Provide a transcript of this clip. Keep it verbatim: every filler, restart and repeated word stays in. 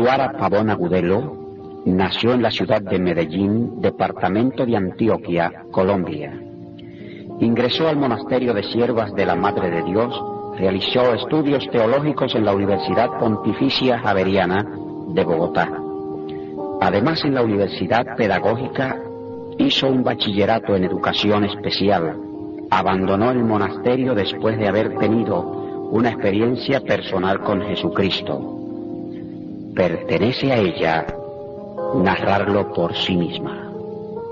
Suara Pavón Agudelo nació en la ciudad de Medellín, departamento de Antioquia, Colombia. Ingresó al monasterio de Siervas de la Madre de Dios, realizó estudios teológicos en la Universidad Pontificia Javeriana de Bogotá. Además, en la Universidad Pedagógica hizo un bachillerato en educación especial. Abandonó el monasterio después de haber tenido una experiencia personal con Jesucristo. Pertenece a ella narrarlo por sí misma.